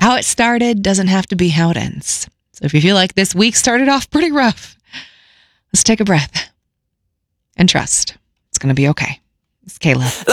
how it started doesn't have to be how it ends. So if you feel like this week started off pretty rough, let's take a breath and trust it's going to be okay. It's Kayla.